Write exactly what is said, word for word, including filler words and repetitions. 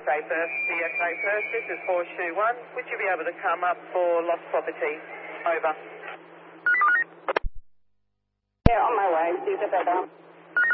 A Perth, C X A Perth, this is Horseshoe one. Would you be able to come up for lost property? Over. Yeah, on my way. See you later.